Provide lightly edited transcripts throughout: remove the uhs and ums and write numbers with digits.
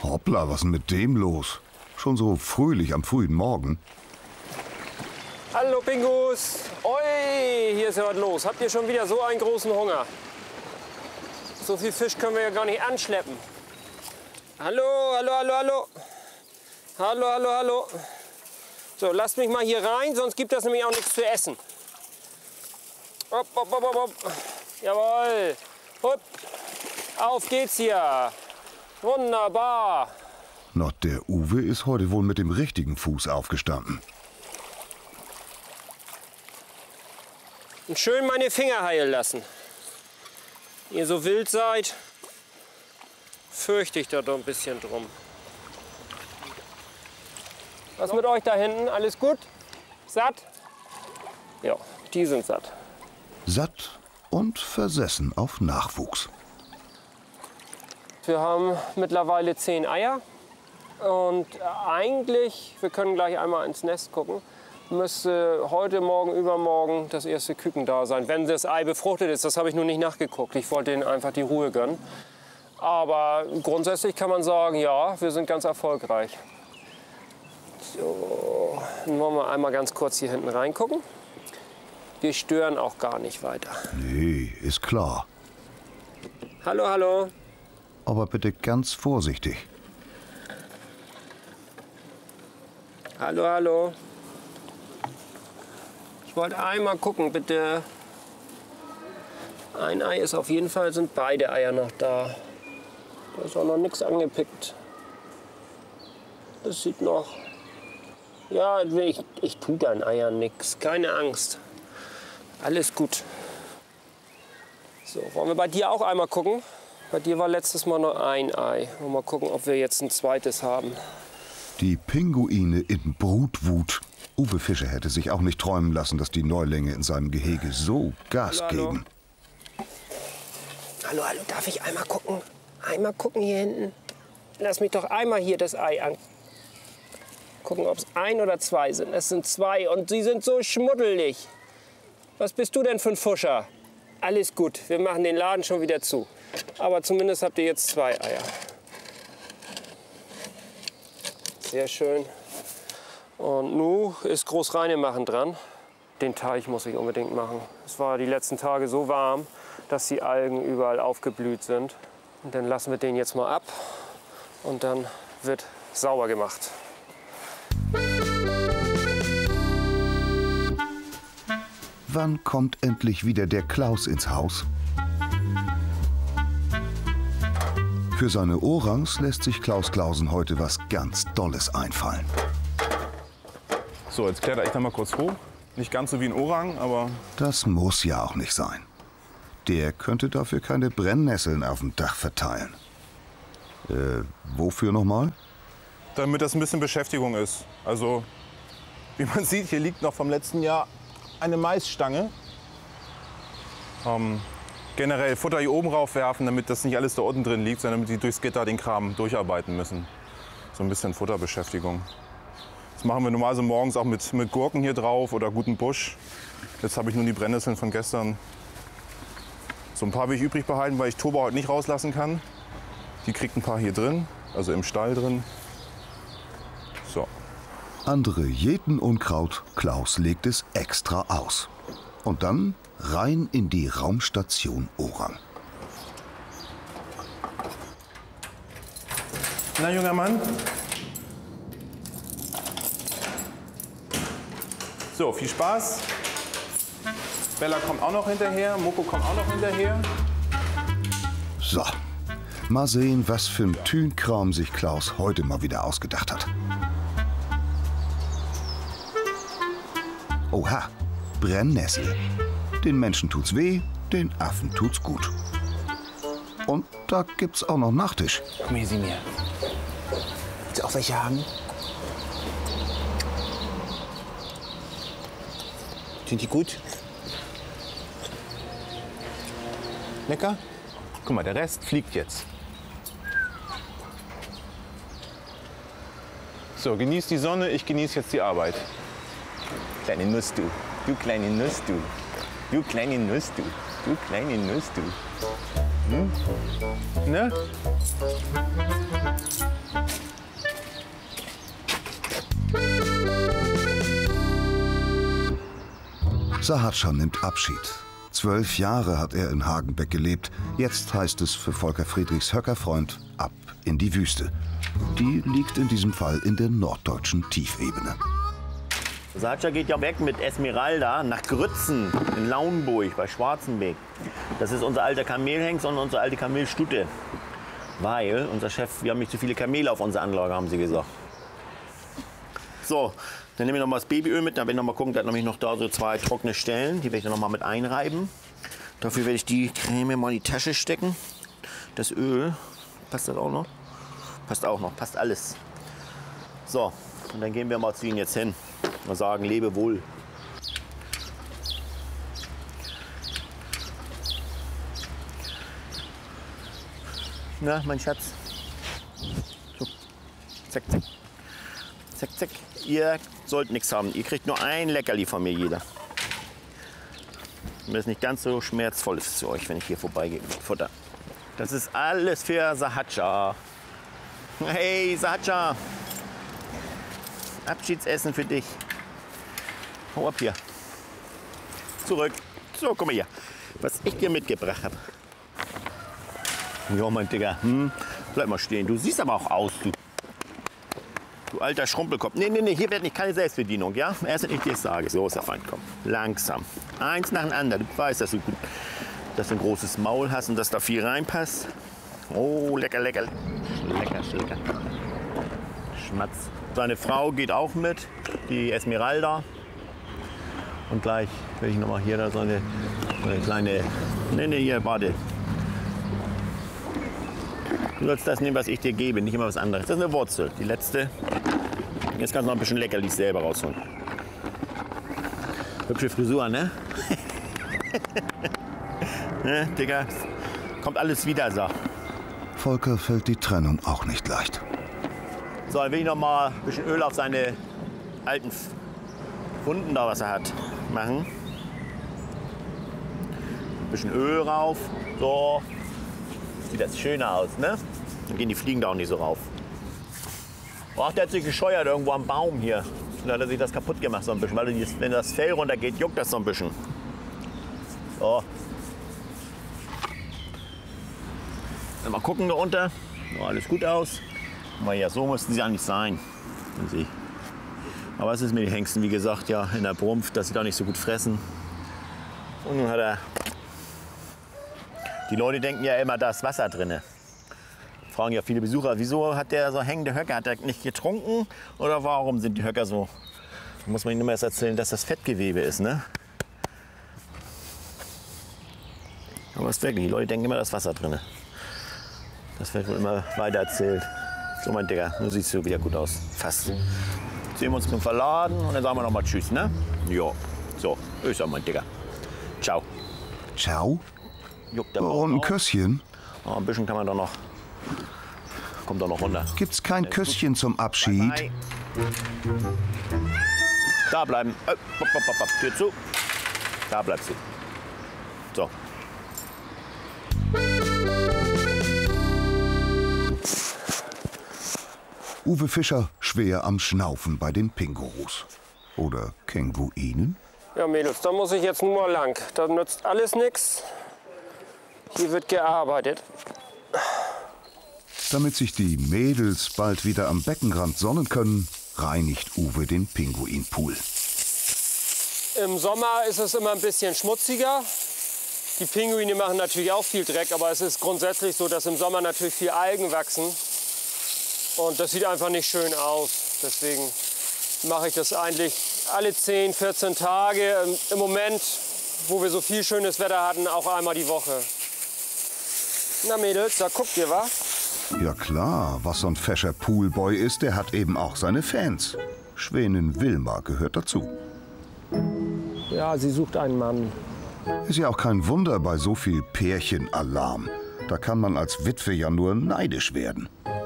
Hoppla, was ist denn mit dem los? Schon so fröhlich am frühen Morgen. Hallo Pingus! Oi, hier ist ja was los. Habt ihr schon wieder so einen großen Hunger? So viel Fisch können wir ja gar nicht anschleppen. Hallo, hallo, hallo, hallo. Hallo, hallo, hallo. So, lasst mich mal hier rein, sonst gibt das nämlich auch nichts zu essen. Hopp, hopp, hopp, hopp, hopp. Jawohl. Hopp. Auf geht's hier. Wunderbar. Na, der Uwe ist heute wohl mit dem richtigen Fuß aufgestanden. Und schön meine Finger heilen lassen. Ihr so wild seid, fürchte ich da doch ein bisschen drum. Was mit euch da hinten? Alles gut? Satt? Ja, die sind satt. Satt und versessen auf Nachwuchs. Wir haben mittlerweile 10 Eier. Und eigentlich, wir können gleich einmal ins Nest gucken, müsste heute, morgen, übermorgen das erste Küken da sein. Wenn das Ei befruchtet ist, das habe ich nur nicht nachgeguckt. Ich wollte ihnen einfach die Ruhe gönnen. Aber grundsätzlich kann man sagen, ja, wir sind ganz erfolgreich. So, dann wollen wir einmal ganz kurz hier hinten reingucken. Wir stören auch gar nicht weiter. Nee, ist klar. Hallo, hallo. Aber bitte ganz vorsichtig. Hallo, hallo. Ich wollte einmal gucken, bitte. Ein Ei ist auf jeden Fall, sind beide Eier noch da. Da ist auch noch nichts angepickt. Das sieht noch... Ja, ich tue deinen Eiern nichts. Keine Angst. Alles gut. So, wollen wir bei dir auch einmal gucken? Bei dir war letztes Mal nur ein Ei. Mal gucken, ob wir jetzt ein zweites haben. Die Pinguine in Brutwut. Uwe Fischer hätte sich auch nicht träumen lassen, dass die Neulinge in seinem Gehege so Gas geben. Hallo, hallo, darf ich einmal gucken? Einmal gucken hier hinten. Lass mich doch einmal hier das Ei an. Gucken, ob es 1 oder 2 sind. Es sind 2 und sie sind so schmuddelig. Was bist du denn für ein Fuscher? Alles gut, wir machen den Laden schon wieder zu. Aber zumindest habt ihr jetzt 2 Eier. Sehr schön. Und nun ist Großreinemachen dran. Den Teich muss ich unbedingt machen. Es war die letzten Tage so warm, dass die Algen überall aufgeblüht sind. Und dann lassen wir den jetzt mal ab und dann wird sauber gemacht. Wann kommt endlich wieder der Klaus ins Haus? Für seine Orangs lässt sich Klaus Klausen heute was ganz Dolles einfallen. So, jetzt kletter ich da mal kurz hoch. Nicht ganz so wie ein Orang, aber... Das muss ja auch nicht sein. Der könnte dafür keine Brennnesseln auf dem Dach verteilen. Wofür nochmal? Damit das ein bisschen Beschäftigung ist. Also, wie man sieht, hier liegt noch vom letzten Jahr eine Maisstange. Generell Futter hier oben raufwerfen, damit das nicht alles da unten drin liegt, sondern damit die durchs Gitter den Kram durcharbeiten müssen. So ein bisschen Futterbeschäftigung. Das machen wir normalerweise morgens auch mit Gurken hier drauf oder guten Busch. Jetzt habe ich nur die Brennnesseln von gestern. So ein paar will ich übrig behalten, weil ich Toba heute nicht rauslassen kann. Die kriegt ein paar hier drin, also im Stall drin. So. Andere jäten Unkraut, Klaus legt es extra aus. Und dann rein in die Raumstation Orang. Na, junger Mann. So, viel Spaß. Bella kommt auch noch hinterher, Moko kommt auch noch hinterher. So, mal sehen, was für ein Tünkram sich Klaus heute mal wieder ausgedacht hat. Oha, Brennnessel. Den Menschen tut's weh, den Affen tut's gut. Und da gibt's auch noch Nachtisch. Komm hier, sieh mir. Willst du auch welche haben? Sind die gut? Lecker? Guck mal, der Rest fliegt jetzt. So, genieß die Sonne, ich genieße jetzt die Arbeit. Kleine Nuss, du. Du kleine Nuss, du. Du kleine Nuss, du. Du kleine Nuss, du. Ne? Sahatscha nimmt Abschied. 12 Jahre hat er in Hagenbeck gelebt. Jetzt heißt es für Volker Friedrichs Höckerfreund ab in die Wüste. Die liegt in diesem Fall in der norddeutschen Tiefebene. Sahatscha geht ja weg mit Esmeralda nach Grützen in Lauenburg bei Schwarzenbeck. Das ist unser alter Kamelhengst und unsere alte Kamelstute. Weil unser Chef, wir haben nicht zu viele Kamele auf unserer Anlage, haben sie gesagt. So, dann nehme ich noch mal das Babyöl mit. Dann werde ich noch mal gucken, da hat nämlich noch da so 2 trockene Stellen. Die werde ich dann noch mal mit einreiben. Dafür werde ich die Creme mal in die Tasche stecken. Das Öl, passt das auch noch? Passt auch noch, passt alles. So, und dann gehen wir mal zu ihnen jetzt hin und sagen, lebe wohl. Na, mein Schatz. So. Zack, zack. Zack, zack. Ihr sollt nichts haben. Ihr kriegt nur ein Leckerli von mir, jeder. Und das nicht ganz so schmerzvoll ist für euch, wenn ich hier vorbeigehe mit Futter. Das ist alles für Sahatscha. Hey, Sahatscha. Abschiedsessen für dich. Hau ab hier. Zurück. So, guck mal hier. Was ich dir mitgebracht habe. Ja, mein Digga. Bleib mal stehen. Du siehst aber auch aus, du. Du alter Schrumpelkopf. Nee, nee, nee, hier wird nicht keine Selbstbedienung, ja? Erst wenn ich dir sage. So ist der Feind, komm. Langsam. Eins nach dem anderen. Du weißt, dass du ein großes Maul hast und dass da viel reinpasst. Oh, lecker, lecker. Lecker, lecker. Schmatz. Seine Frau geht auch mit, die Esmeralda. Und gleich will ich noch mal hier da so eine kleine... Nee, nee, hier, warte. Du sollst das nehmen, was ich dir gebe, nicht immer was anderes. Das ist eine Wurzel, die letzte. Jetzt kannst du noch ein bisschen Leckerlis selber rausholen. Hübsche Frisur, ne? Ne, Digga, kommt alles wieder, so. Volker fällt die Trennung auch nicht leicht. So, dann will ich noch mal ein bisschen Öl auf seine alten Wunden da, was er hat, machen. Ein bisschen Öl rauf. So. Sieht das schöner aus, ne? Dann gehen die Fliegen da auch nicht so rauf. Ach, der hat sich gescheuert irgendwo am Baum hier. Da hat er sich das kaputt gemacht so ein bisschen. Weil wenn das Fell runtergeht, juckt das so ein bisschen. So. Dann mal gucken da unter. Oh, alles gut aus. Aber ja, so mussten sie eigentlich sein. Aber was ist mit den Hengsten? Wie gesagt, ja, in der Brumpf, dass sie da nicht so gut fressen. Und nun hat er... Die Leute denken ja immer, da ist Wasser drin. Fragen ja viele Besucher, wieso hat der so hängende Höcker? Hat er nicht getrunken? Oder warum sind die Höcker so? Da muss man ihnen immer erst erzählen, dass das Fettgewebe ist, ne? Aber es ist wirklich, die Leute denken immer, da ist Wasser drin. Das wird wohl immer weiter erzählt. So, mein Digga, nun siehst du wieder gut aus. Fast. Sehen wir uns zum Verladen und dann sagen wir noch mal Tschüss, ne? Ja. So, ich sag, mein Digga. Ciao. Ciao? Juckt der Und ein Küsschen? Oh, ein bisschen kann man doch noch. Kommt doch noch runter. Gibt's kein Küsschen zum Abschied? Bye, bye. Da bleiben. Tür zu. Da bleibst du. So. Uwe Fischer schwer am Schnaufen bei den Pinguros. Oder Kenguinen? Ja, Mädels, da muss ich jetzt nur mal lang. Da nützt alles nichts. Hier wird gearbeitet. Damit sich die Mädels bald wieder am Beckenrand sonnen können, reinigt Uwe den Pinguinpool. Im Sommer ist es immer ein bisschen schmutziger. Die Pinguine machen natürlich auch viel Dreck, aber es ist grundsätzlich so, dass im Sommer natürlich viel Algen wachsen. Und das sieht einfach nicht schön aus. Deswegen mache ich das eigentlich alle 10, 14 Tage. Im Moment, wo wir so viel schönes Wetter hatten, auch einmal die Woche. Na Mädels, da guckt ihr, wa? Ja klar, was so ein fescher Poolboy ist, der hat eben auch seine Fans. Schwänin Wilma gehört dazu. Ja, sie sucht einen Mann. Ist ja auch kein Wunder bei so viel Pärchenalarm. Da kann man als Witwe ja nur neidisch werden.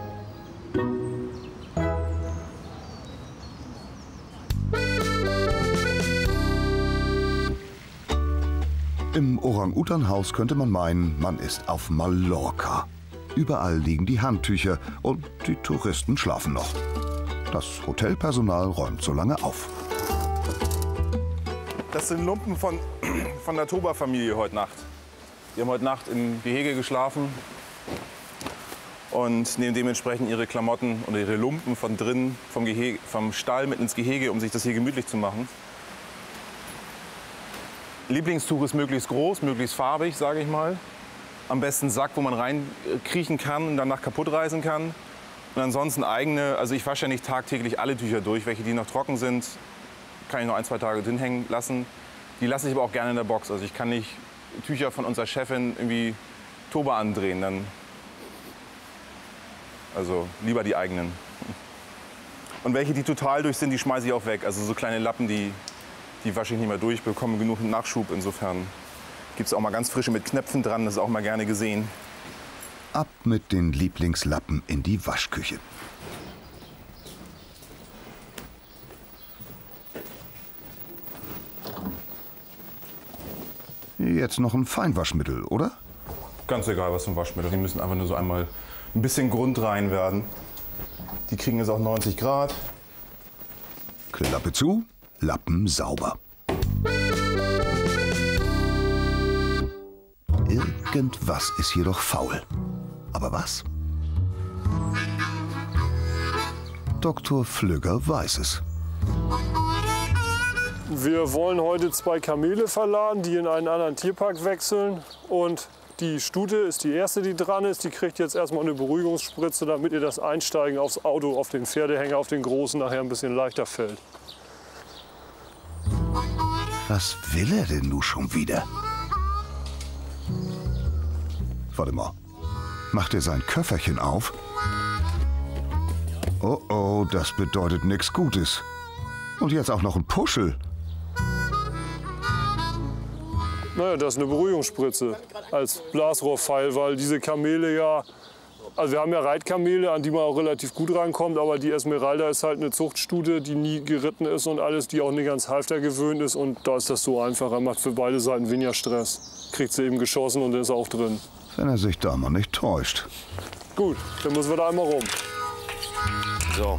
Im Orang-Utan-Haus könnte man meinen, man ist auf Mallorca. Überall liegen die Handtücher und die Touristen schlafen noch. Das Hotelpersonal räumt so lange auf. Das sind Lumpen von der Toba-Familie heute Nacht. Die haben heute Nacht im Gehege geschlafen und nehmen dementsprechend ihre Klamotten oder ihre Lumpen von drinnen vom Stall mit ins Gehege, um sich das hier gemütlich zu machen. Lieblingstuch ist möglichst groß, möglichst farbig, sage ich mal. Am besten Sack, wo man reinkriechen kann und danach kaputt reißen kann. Und ansonsten eigene, also ich wasche ja nicht tagtäglich alle Tücher durch, welche die noch trocken sind, kann ich noch 1, 2 Tage drin hängen lassen. Die lasse ich aber auch gerne in der Box. Also ich kann nicht Tücher von unserer Chefin irgendwie Toba andrehen, dann also lieber die eigenen. Und welche, die total durch sind, die schmeiße ich auch weg. Also so kleine Lappen, die wasche ich nicht mehr durch, bekomme genug Nachschub. Insofern gibt es auch mal ganz frische mit Knöpfen dran, das ist auch mal gerne gesehen. Ab mit den Lieblingslappen in die Waschküche. Jetzt noch ein Feinwaschmittel, oder? Ganz egal, was für ein Waschmittel. Die müssen einfach nur so einmal ein bisschen grundrein werden. Die kriegen jetzt auch 90 Grad. Klappe zu, Lappen sauber. Irgendwas ist hier doch faul. Aber was? Dr. Flügger weiß es. Wir wollen heute 2 Kamele verladen, die in einen anderen Tierpark wechseln. Und die Stute ist die erste, die dran ist. Die kriegt jetzt erstmal eine Beruhigungsspritze, damit ihr das Einsteigen aufs Auto, auf den Pferdehänger, auf den großen nachher ein bisschen leichter fällt. Was will er denn nun schon wieder? Warte mal. Macht er sein Köfferchen auf? Oh oh, das bedeutet nichts Gutes. Und jetzt auch noch ein Puschel. Naja, das ist eine Beruhigungsspritze als Blasrohrpfeil, weil diese Kamele ja, also wir haben ja Reitkamele, an die man auch relativ gut rankommt, aber die Esmeralda ist halt eine Zuchtstute, die nie geritten ist und alles, die auch nicht ans Halfter gewöhnt ist, und da ist das so einfacher, macht für beide Seiten weniger Stress. Kriegt sie eben geschossen und ist auch drin. Wenn er sich da mal nicht täuscht. Gut, dann müssen wir da einmal rum. So.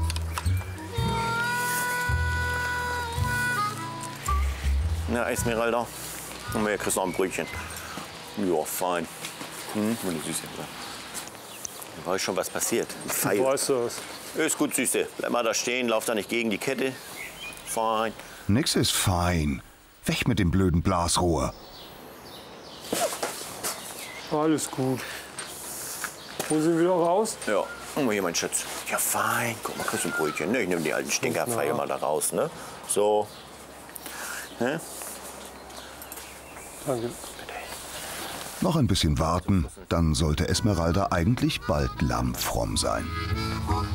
Na, Esmeralda, und wir kriegst noch ein Brötchen. Ja, fein. Meine Süße. Du weißt schon, was passiert. Du weißt das. Ist gut, Süße. Bleib mal da stehen, lauf da nicht gegen die Kette. Fein. Nix ist fein. Weg mit dem blöden Blasrohr. Alles gut. Holen Sie ihn wieder raus? Ja, guck mal hier, mein Schatz. Ja, fein. Guck mal, kriegst du ein Brötchen. Ne, ich nehme die alten Stinkerpfeile mal da raus, ne? So. Ne? Danke. Noch ein bisschen warten, dann sollte Esmeralda eigentlich bald lammfromm sein.